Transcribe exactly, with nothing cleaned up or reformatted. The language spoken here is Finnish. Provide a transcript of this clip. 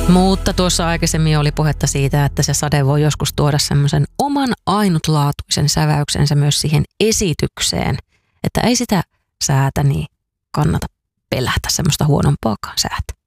Mutta tuossa aikaisemmin oli puhetta siitä, että se sade voi joskus tuoda semmoisen oman ainutlaatuisen säväyksensä myös siihen esitykseen, että ei sitä säätä niin kannata pelätä semmoista huonompaakaan säätä.